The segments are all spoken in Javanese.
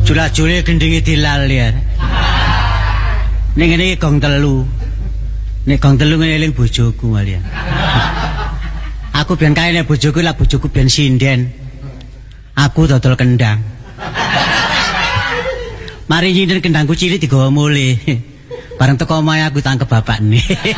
Jula-jule gendinge dilal ya. Ning ngene gong telu. Nek gong telu ngene eling bojoku malian. Aku biyen kae nek bojoku lah bojoku biyen sinden. Aku dodol kendang. Mari nyinden kendangku cilik digawa mule. Bareng teko omahe aku tangkep bapakne.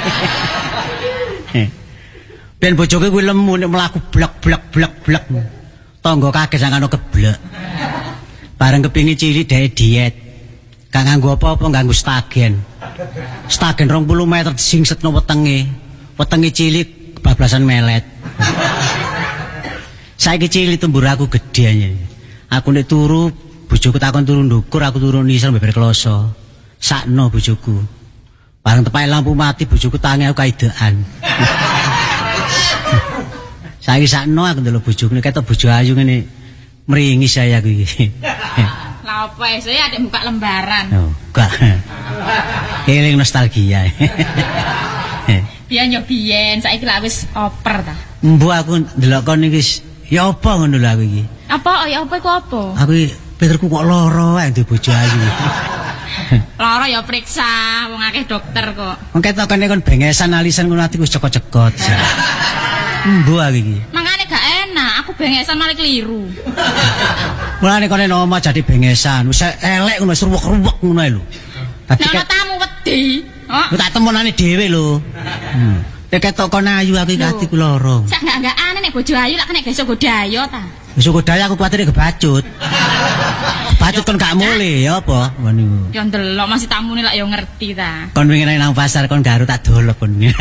Ben bojoku kuwi lemu nek mlaku blek. Tangga kaget sangkano keblek. Bareng kepingin cilik dhek diet. Gak nganggo apa-apa, nganggo stagen. Stagen 20 meter disingsetno wetenge. Wetenge cilik kebablasan melet. Saiki cilik tembur aku gedhe. Aku nek turu, bojoku takon turu ndukur, aku turu nisor beber kloso. Sakno bojoku. Bareng tepake lampu mati bojoku tangi aku kaidekan. Saiki sakno aku ndelok bojoku ketok bojo ayu ngene. Mringi saya aku iki. Lah apa saya adek buka lembaran. Oh, gak. Eling nostalgia. Biyen yo biyen, saiki lak wis oper ta. Mbok aku ndelok kon iki ya apa ngono lho aku iki. Apa ya apa iku apa? Aku pikirku kok lara ae ndek bojo ayu. Lara ya periksa, wong akeh dokter kok. Wong ketokane kon bengesan alisan ngono atiku wis cekot-cekot. Mbok aku iki. Mangane gak enak, aku bengesan malah keliru. Mulane kene omah jadi bengesan, wis elek ngono, ruwek-ruwek ngono ae lho. Dadi nek tamu wedi, Ku tak temonane dhewe lho. Nek ketok kon ayu aku iki atiku lara. Sak enggak-enggakane nek bojo ayu lak kena geso godaya ta. Wis godaya aku kuwatir kebacut. Kebacut kon gak mule ya apa ngono. Ya ndelok masih tamune lak ya ngerti ta. Kon wingi nang pasar kon garu tak dolok kon. Lho,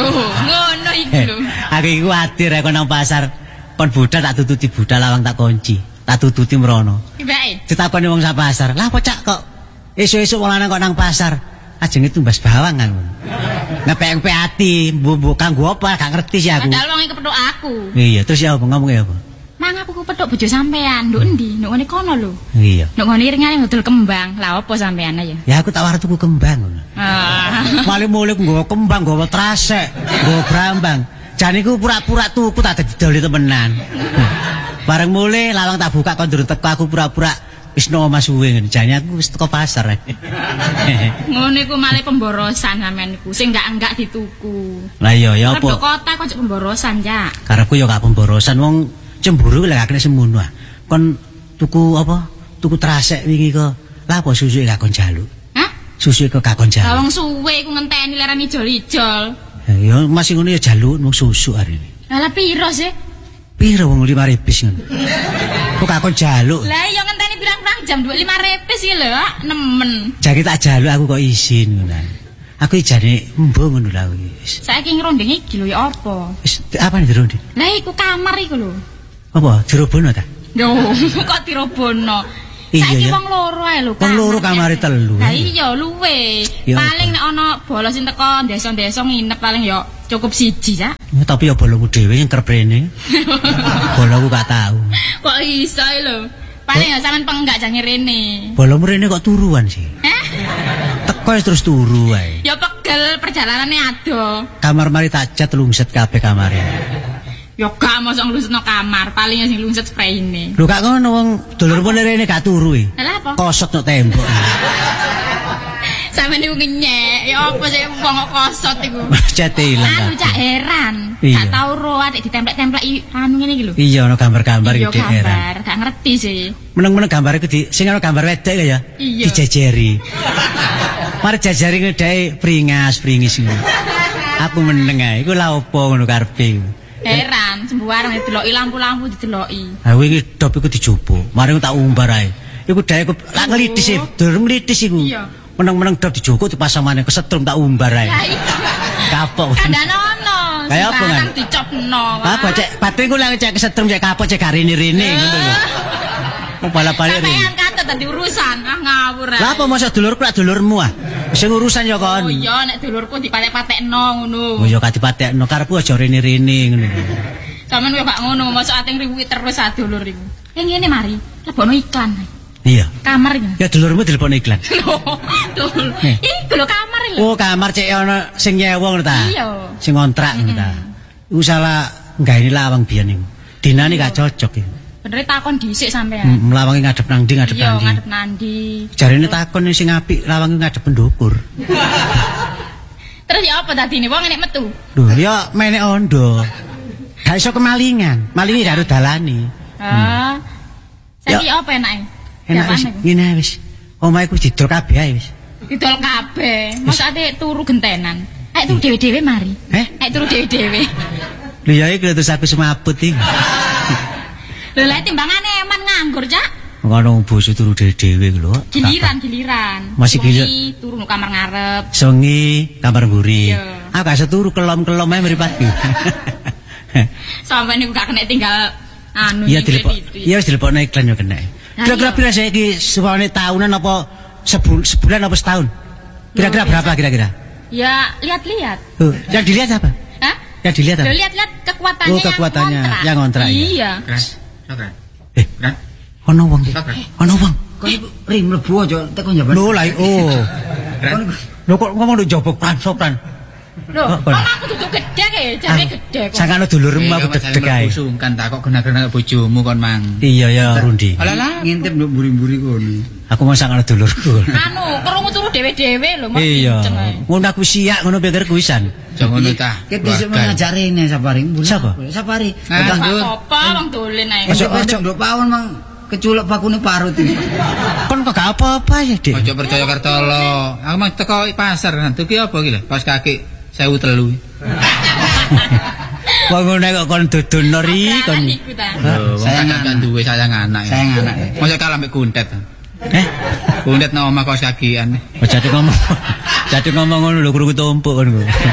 ngono iki lho. Aku iki kuwatir kon nang pasar kon budal tak tututi budal lawang tak kunci. Tak tututi mrono. Ibake. Ditakoni wong sak pasar. Lah apa cak kok esuk-esuk wong lanang kok nang pasar? Ajenge tumbas bawang kan. Ngepek-ngepek ati, mbok kanggo apa gak ngerti sih aku. Padahal wong kepethuk aku. Iya, terus ya apa ngomongnya apa? Mang aku kepethuk bojo sampean, nduk endi? Nduk ngene kono lho. Iya. Nduk ngene iringane ngedol kembang. Lah apa sampean ya? Ya aku tak war tuku kembang ngono. Male-mule nggawa kembang, nggawa trasek, nggawa brambang. Jane iku pura-pura tuku tak didoli temenan. Bareng mulai lawang tak buka kon durung teko aku pura-pura wis no omah suwe ngene. Jane aku wis teko pasar. Ngono iku malah pemborosan sampean iku sing enggak dituku. Lah iya ya apa? Nduk kota kok pemborosan ya. Karepku ya gak pemborosan wong cemburu lek gak kena semono. Kon tuku apa? Tuku trasek wingi kok. Lah apa susu gak kon jaluk? Hah? Susu kok gak kon jaluk. Lah wong suwe iku ngenteni leran ijol-ijol. Ya masih ngono ya jaluk wong susu arene. Lah piro sih? Piro wong 5 repis ngono. Kok gak kon jaluk? Lah iya ngenteni pirang-pirang jam 25 repis iki lho, nemen. Jane tak jaluk aku kok izin ngono. Aku jane embo ngono lho wis. Saiki ngrondeng iki lho ya apa? Wis apa ndironde? Lah iku kamar iku lho. Apa dirobono ta? Yo, kok dirobono. Iya, Saiki ya. wong loro ae lho. Wong loro kamare telu. Lah iya luwe. Ya, Paling nek ana bolos sing teko desa-desa nginep paling ya cukup siji ya. Ya, tapi ya bolomu dhewe yang kerep rene. Boloku gak tahu. Kok iso lho. Paling ya sampean penggak jange rene. Bolomu rene kok turuan sih. Teko terus turu ae. Ya pegel perjalanane ado. Kamar mari tak cat lungset kabeh kamare. Ya gak mosok nglusno kamar, paling sing lungset sprayine. Lho gak ngono wong dulurmu rene gak turu e. Lah apa? Kosot nang tembok. Sampeyan niku ngenyek. Ya apa sih wong kok kosot iku? Cet ilang. Anu cak heran. Iya. Gak tau ro adik ditemplek-templeki anu ngene iki lho. Iya ana gambar-gambar Iya, iki heran. gambar, gak ngerti sih. Meneng-meneng gambar iku di sing ana gambar wedok ya. Iya. Dijejeri. Mari jejeri ngedai pringis ngono. Aku meneng ae iku lha opo ngono karepe. Heran, sembarang dideloki lampu-lampu dideloki. Ha wingi dop iku dijupuk. Mari tak umbar ae. Iku dae lak nglitis e, durung nglitis iku. Iya. Meneng-meneng dop dijukuk dipasang maneh kesetrum tak umbar ae. Lah iya. Kapok. Kandhane ono. Kayak apa, Ngan? Dicopno. Apa cek batinku lek cek kesetrum cek kapok cek garini-rini ngono lho. Kok balik-balik rene. Sampeyan kata tadi urusan, ah ngawur ae. Lah apa mosok dulurku lak dulurmu ah. Sing urusan ya kon. Oh iya nek dulurku dipatek-patekno ngono. Oh ya gak dipatekno karepku aja rene-rene ngono. Sampeyan yo gak ngono, mosok ating riwi terus adulur iku. Ngene mari, lebono iklan. Iya. Kamar iki. Ya dulurmu telepon iklan. Dul. Iki lho kamar iki. Oh, kamar cek ana sing nyewa ngono ta? Iya. Sing ngontrak ngono ta. Iku salah gawe lawang biyen niku. Dinane gak cocok iki. Bener takon dhisik sampean. Lawange ngadep nang ndi ngadep Iya, nang ndi. ngadep nandi. Jarine takon sing apik lawange ngadep pendukur. Terus ya apa dadine wong nek metu? Lho, ya menek ondo. Gak iso kemalingan. Malinge karo dalane. Saiki apa enake? Enak wis ngene wis. Omahe ku didol kabeh ae wis. Didol kabeh. Maksudnya turu gentenan. Ayo turu dhewe-dhewe mari. Ayo turu dhewe-dhewe. Lho ya iki terus aku semaput iki. Lho lek timbangane eman nganggur, Cak. Ngono boso turu dhewe-dhewe lho. Giliran. Masih giliran. Turu nang kamar ngarep. Sengi kamar mburi. Iya. Aku gak seturu kelom-kelom ae mripatku. Sampai niku gak kena tinggal anu iya dilepok. Iya wis dilepokno iklan yo kena. Kira-kira pira saiki suwane tahunan apa sebulan apa setahun? Kira-kira berapa kira-kira? Ya lihat-lihat. Yang dilihat apa? Hah? Yang dilihat apa? Lihat-lihat kekuatannya, kekuatannya yang ngontrak. Iya. Kran. Ono wong. Ono wong. Kok iku ring mlebu aja teko njaban. Lho lah lho kok ngomong njobok sopran. Lho, aku duduk gede jare gede kok. Sangkane dulurmu aku deg-deg ae. Sungkan tak kok gena-gena bojomu kon mang. Iya ya Rundi. Alah ngintip nduk mburi-mburi kono. Aku mau sangkane dulurku. Anu, krungu turu dhewe-dhewe lho mau iya. kenceng ae. Ngono aku siak ngono pikirku wisan. Jangan ngono ta. Kita bisa mengajari ini Sapari. Siapa? Sapari. Apa wong dolen ae. Ojo nduk pawon mang keculuk bakune parut iki. Kon kok gak apa-apa ya, Dik. Ojo percaya Kartolo. Aku mang teko pasar kan. Tuki apa iki lho? Pas kaki 1003. Wong ngene kok kon dodono ri kon. Sayang kan duwe sayang anak. Sayang anak. Mosok kalah mek kuntet. Kuntet nang omah kos kagian. Jadi ngomong ngono lho krungu tumpuk kon.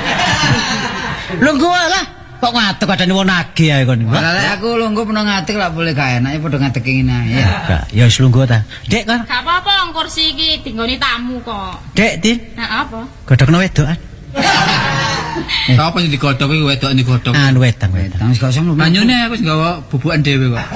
Lho gua lah kok ngatek kadane wong nagih ae kon. Lah aku lungguh peno ngatek lak boleh gak enak padha ngatek ngene ae ya. Gak, ya wis lungguh ta. Dek kan. Gak apa-apa kursi iki dinggoni tamu kok. Dek, Din. Nah apa? Godhokno wedokan. Apa sing digodhog iki wedok digodhog. Anu wedang. Wis kosong lho. Banyune aku wis gawa bubukan dhewe kok.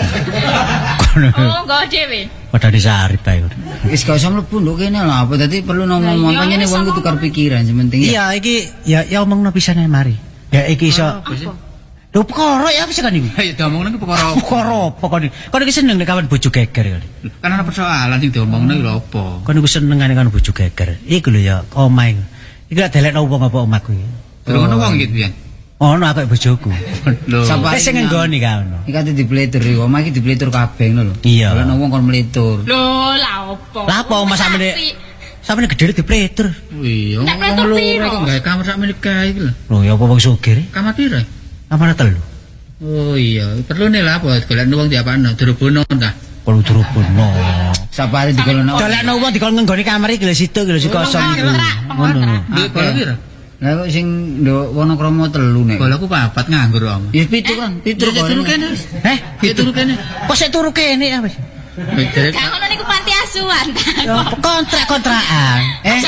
Oh, nggawa dhewe. Padha disarip ae. Wis kosong mlebu nduk kene lho apa dadi perlu ngomong makane wong ku tukar pikiran sementing. Iya, iki ya omongno pisan ae mari. Ya iki iso. Lho perkara ya bisa kan iki? Ya diomongno iki perkara apa kon iki? Kon iki seneng nek kawan bojo geger kali. kan ana persoalan sing diomongno iki lho apa? Kon iku senengane kan bojo geger. Iku lho ya omahe. Iki lak delekno wong apa omahku iki. Terus ngono wong iki pian. Ono aku bojoku. Lho. Wis sing nggoni ka ono. Iki ate dipletur iki, omah iki dipletur kabeh ngono lho. Iya. Kalau wong kon mletur. Lho, lah opo? Lah apa omah sampe gedhe dipletur. Iya. Nek pletur piro? Kok gawe kamar sak milik kae iki lho. Lho ya apa wong sugih? Kamar piro? Kamar 3. Oh iya, perlu nih lah apa golek wong diapakno, dirubono ta. Kalau dirubono. Sapari digolono. Dolekno wong dikon nggoni kamar iki lho situ iki lho si kosong iki. Ngono. Duit bola piro? Lah kok sing nduk Wonokromo 3 nek. Bolaku 4 nganggur om. Ya 7 kan, 7 kok. Turu kene. Turu kene. Kok sik turu kene ya wis. Gak ngono niku panti asuhan. Kontrak-kontrakan.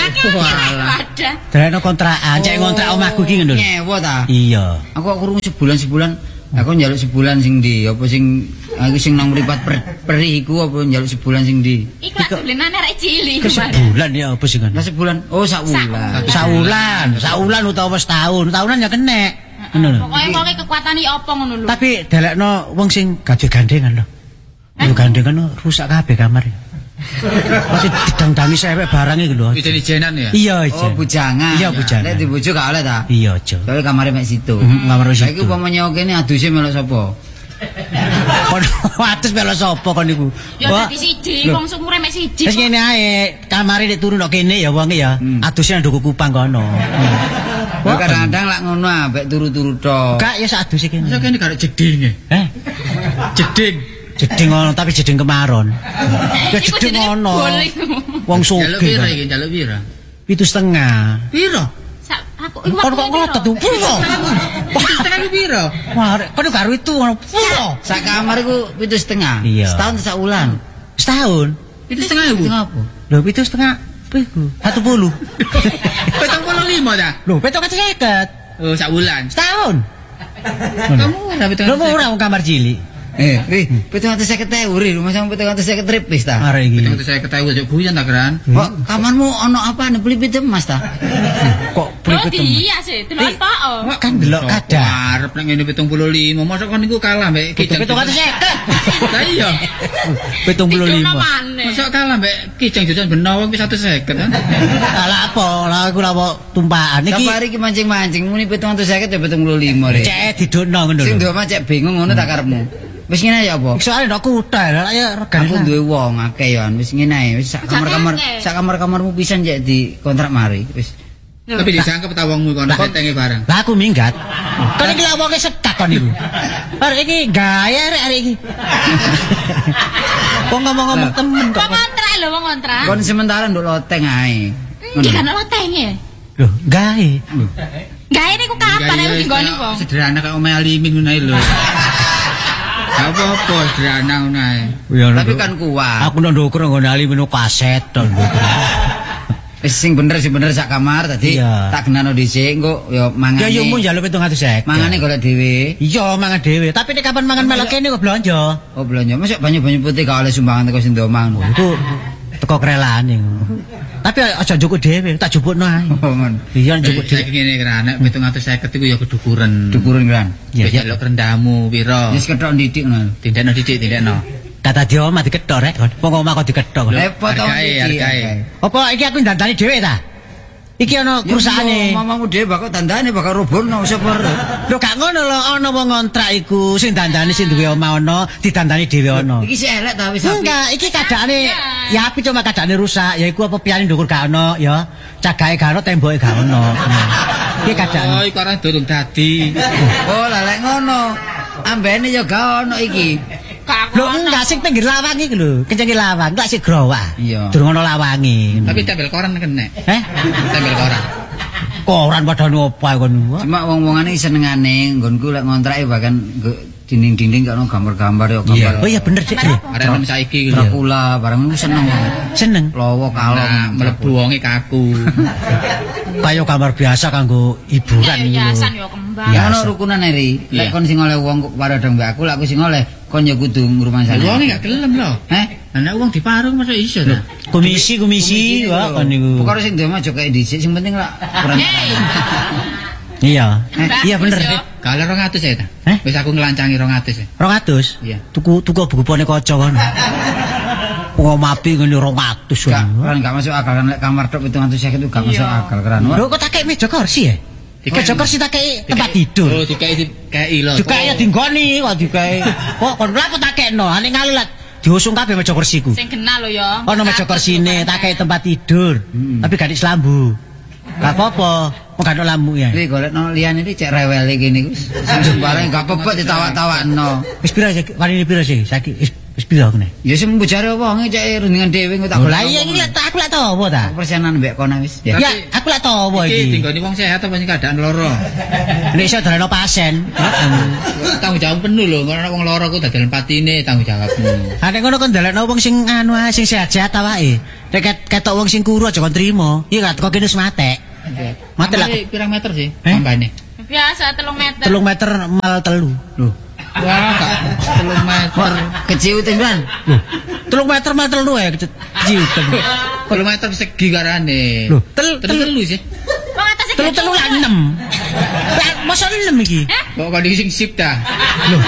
Wadah. Dalekno kontrakan, cek ngontrak omahku iki ngono lho. Nyewa ta? Iya. Aku kok kurung sebulan. Aku njaluk sebulan sing ndi? Apa sing aku sing nang mripat peri iku apa njaluk sebulan sing ndi? Iku lak dolenane arek cilik. Sebulan ya apa sih kan? Lah sebulan. Oh, sak wulan. Saulan utawa setahun. Tahunan ya kenek. Ngono lho. Pokoke kekuatane apa ngono lho. Tapi dalekno wong sing gawe gandengan lho. Yo gandengan rusak kabeh kamar. Pasti didang-dangi sewek barang iki lho. Itu ijenan ya? Iya, Oh, bujangan. Iya, bujangan. Nek dibojo gak oleh ta? Iya, aja. Soale kamare mek situ. Kamar wis Saiki upamane kene aduse melok sapa? Kon wates melok sapa kon niku? Ya dadi siji, wong sumure mek siji. Wis ngene ae, kamare nek turu nek kene ya wong ya. Aduse nang duku kupang kono. Kadang-kadang lak ngono ambek turu-turu tok. Gak ya sak aduse kene. Masa kene gak jedinge. Jeding. Jeding ngono tapi jeding kemaron. Ya jeding ngono. Wong Jaluk piro sugih. iki? Jaluk piro? 7,5. Piro? Aku Kon kok ngotot tuh. Piro? 7,5 piro? Wah, kon karo itu ngono. Piro? Sak kamar iku 7,5. Iya. Setahun sak wulan. Setahun. 7,5. Ngopo? Lho 7,5 piku? 10. 75 ta? Lho, 750. Oh, sak bulan. Setahun. Kamu ora betul. Lho murah wong kamar cilik. Ri, 750.000 Ri, rumah sama 750 trip wis ta. Arek iki. Itu saya ketahui aja buyan tak keran. Kok kamarmu ono apa nih pelipit emas ta? Kok Oh, pripet temen? iya sih, delok apa? Oh. Kan delok kadang. Arep nek ngene 75, mosok kon niku kalah mbek Kijang. 750. Lah iya. 75. Maneh. Mosok kalah mbek Kijang Jojon Benowo wis 150 kan. Lah apa? Lah aku lha tumpakan iki. Safari ki mancing-mancing muni 750 ya 75 Ri. Cek didukno ngono Sing lho. ndok cek bingung ngono tak karepmu. Wis ngene ya apa? Soale ndok kuda lah ya regane. Aku duwe wong akeh ya, wis ngene ae, wis sak kamar-kamarmu pisan cek di kontrak mari, wis. Tapi disangkep ta wongmu kono setenge barang. Lah aku minggat. Kon iki lha wonge sekak kon niku. Arek iki gaya arek iki. Kok ngomong-ngomong temen kok. Wong kontrak lho, wong kontrak. Kon sementara nduk loteng ae. Iki kan lotenge. Loh, gawe. Gawe niku kapan aku dinggoni wong. Sederhana kaya omahe Alimin ngono ae lho. Gak apa-apa sederhana ngono ae. Tapi kan kuat. Aku nang ndukur nggone ali menu kaset to. Wis sing bener sak kamar tadi Iya. tak genano dhisik engko ya mangane. Ya yo mun njaluk 750. Mangane golek dhewe. Iya, mangan dhewe. Tapi nek kapan mangan melok kene kok blonjo. Oh belanja, masuk banyu-banyu putih gak oleh sumbangan teko Sindomang. Iku teko krelane. Tapi aja njukuk dhewe, tak jupukno ae. Oh men. Iya njukuk dhewe. Saiki ngene kira nek 750 iku ya kedukuran. Dukuran kan. Iya, Ya lho rendamu pira? Wis kethok ndidik ngono. Tindakno didik tindakno. Kata dia omah diketok rek. Wong omah kok diketok. Repot to Hargae. Apa iki aku ndandani dhewe ta? Iki ana perusahaane. Mamamu dhewe bakal dandane bakal robono sapa. Lho gak ngono lho, ana wong ngontrak iku sing dandani sing duwe omah ana, didandani dhewe ana. Iki sik elek ta wis apik. Enggak, iki kadane ya api cuma kadane rusak, yaiku apa piane ndukur gak ono ya. Cagahe gak ono, temboke gak ono. Iki kadane. Oh, iku ora durung dadi. Oh, lah lek ngono. Ambene ya gak ono iki. Lho enggak sing pinggir lawang iki lho, kencenge lawang, lak sik growak. Iya. Durung ono lawange. Tapi tempel koran kenek. Heh? Tempel koran. Koran padane opo kon. Cuma wong-wongane senengane nggonku lek ngontrake bahkan dinding-dinding gak ono gambar-gambar ya gambar. Oh iya bener Dik. Arek nang saiki iki lho. Dracula barang niku seneng. Seneng. Lowo kalong. Nah, mlebu wonge kaku. Kaya gambar biasa kanggo hiburan iki lho. Hiasan yo kembang. Ya ono rukunan eri. Lek Iya. kon sing oleh wong kok padha mbek aku, lek aku sing oleh kon ya kudu ngrumansani. Wonge gak gelem lho. Heh? Lah nek wong diparung masuk iso ta? Komisi wah kon niku. Pokoke sing ndema aja kaya dhisik, sing penting lak Iya. Iya bener. Kalau 200 ya ta? Eh? Wis aku ngelancangi 200 ya. 200. Iya. Tuku buku pone kaca kon. Wong mapi ngene 200 Gak, kon. kan gak masuk akal kan lek kamar tok 750 itu gak masuk akal kan. Lho kok tak kei meja kursi ya? Meja kursi tak kei tempat tidur. Oh, dikei lho. Juga ya dinggoni kok dikai. Kok kon lha tak kekno, ane ngalat diusung kabeh meja kursiku. Sing genah lho ya. Ono meja kursine tak kei tempat tidur. Tapi gak di selambu. Gak apa-apa, kok gak ada lampu ya. Iki golekno liyane iki cek rewel iki niku. Sing sembarang gak pepet ditawak-tawakno. Wis pira sih? Wani pira sih? Saiki wis pira kene? Ya sing mbujare wong cek rundingan dhewe engko tak Lah iya iki lek aku lek tawa ta. persenan mbek kono wis. Ya aku lek tawa Iki iki. tinggoni wong sehat apa sing keadaan loro? Nek iso daleno pasien. Tanggung jawab penuh lho, ngono wong loro ku dadal patine tanggung jawabmu. Ha nek ngono kon dalekno wong sing anu ae sing sehat-sehat awake. Nek ketok wong sing kuru aja kon trimo. Iya gak teko kene wis matek. Mati lah. Pirang meter sih Eh? tambahane? Biasa 3 meter. 3 meter mal 3. Loh. Wah, gak 3 meter. Keciutin kan. Loh. 3 meter mal 3 ya keciutan. 3 meter segi garane. Loh, telu sih. Wong atas iki. 3 lah 6. Lah masa 6 iki? Kok kok sing sip dah. Loh.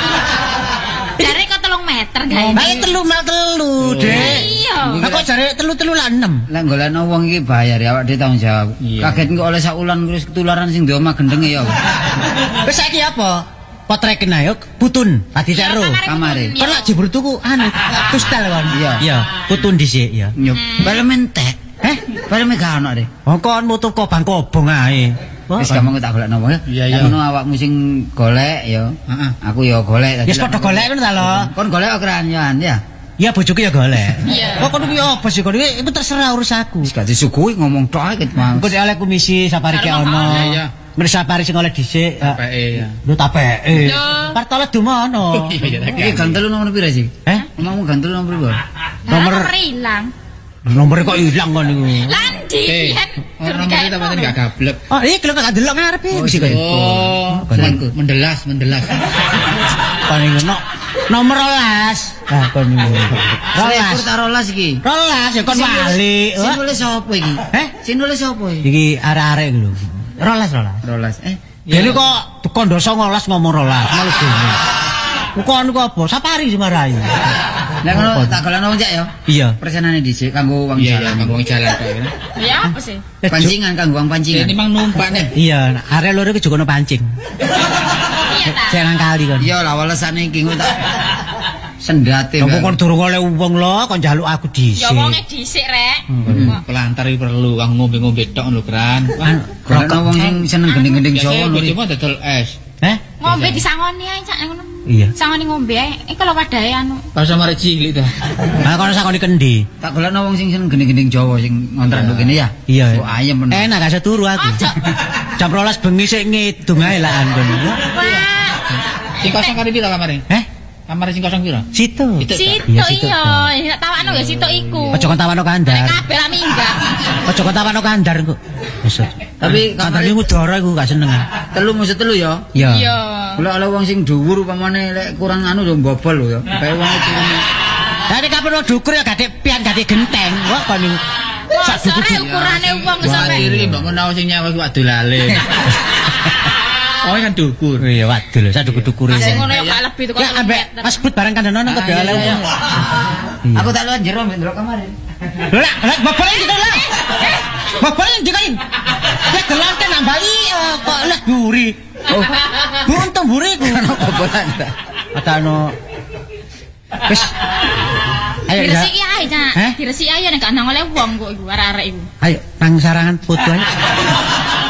Jare kok 3 meter gawe. Lah 3 mal 3, Dek. Iya. Lah kok jare 3 lah 6. Lek golekno wong iki bayar ya awak dhewe tanggung jawab. Iya. Kaget engko oleh sak wulan terus ketularan sing di omah gendenge ya. Wis saiki apa? Potreken ae putun, tadi cero. Kamare. Kon lak jebul tuku anu, kustel kon. Iya. Iya, putun dhisik ya. Nyup. Balemen tek. Baleme gak ono deh. Kon mutu kobang kobong ae. Wis gampang tak golekno wae. Iya, iya. Ngono awakmu sing golek ya. Heeh. Aku ya golek. Wis padha golek ngono ta lho. Kon golek keran ya. Ya bojoku ya golek. Iya. Kok kon kuwi apa sih kon? Iku terserah urusku. Wis gak disuguhi ngomong tok ae ket Mas. Engko oleh komisi sapari ki ono. Iya, iya. Ngene sapari sing oleh dhisik. Tapeke ya. Lho tapeke. Lho. Partolet dumono. Iya, tak Iki gantelu nomor pira sih? Omahmu gantelu nomor pira? Nomor- ilang. Nomor kok ilang kon niku. Landi. Orang nomor itu pancen gak gablek. Oh, iki lho gak delok ngarepe mesti kok. Oh, mendelas. Paling ngono. Nomor 12. Ah kon niku. 12 ta 12 iki. 12 ya kon wali. Sing nulis sapa iki? Sing nulis sapa iki? Iki arek-arek iki lho. 12. 12. Dene kok kondo 19 ngomong 12. Males dene. Kon niku apa? Sapari dimarahi. Lah ngono tak golekno wong cek ya. Iya. Persenane dhisik kanggo wong Iya, jalan. kanggo wong jalan tok. Ya apa sih? Pancingan kanggo wong pancingan. Ini mang numpak nih. Iya, arek loro iki juga ono pancing. Iya ta. Jangan kali kon. Iya lah walesane iki engko tak sendate. Kok kon durung oleh wong lho, kon njaluk aku dhisik. Ya wonge dhisik rek. Pelantar iki perlu kanggo ngombe-ngombe tok lho, Gran. Golekno wong sing seneng gending-gending Jawa lho. Cuma dodol es. Ngombe disangoni ae cak ngono. Iya. Sangoni ngombe ae. Iki lho wadahe anu. Pas sama rek cilik ta. Nah, kono sakone kendi. Tak golekno wong sing seneng gending-gending Jawa sing ngontrak nduk kene ya. Iya. Oh, ayem men. Enak gak seturu aku. Ojo. Jam 12 bengi sik ngidung ae lah kon. Wah. Sing kosong kari pira kamare? Kamare sing kosong pira? Situ. Situ Iya, situ. iya. Tawakno ya situ iku. Aja kon tawano Nek kandar. kabeh lah minggat. Aja kon tawano kandar kok. Maksud. Tapi kandar kamare iku udara iku gak seneng. telu musuh telu ya. Iya. Iya. Golek oleh wong sing dhuwur upamane lek kurang anu yo mbobol lho ya. Kayak wong turun. Dadi kapan dukur ya gak pian gak genteng. Wah kon niku. Wah, sore ukurane wong sampe. Kiri mbok menawa sing nyawa iku wadul lale. Oh kan dukur. Iya wadul, sak dukur-dukure. Sing ngono ya gak lebih tuh Ya ambek Mas Bud bareng kandhanono kok oleh wong. Aku tak luwih jero mbek ndelok kamare. Lah, bobol iki to lah. Bobol iki dikain. Ya gelante nambali kok les buri. Oh, buntung buri ku. Bobolan. Atano. Wis. Ayo ya. Diresiki ae, Cak. Heh? Diresiki ae nek gak nang oleh wong kok iku arek-arek iku. Ayo, pang sarangan foto ayo.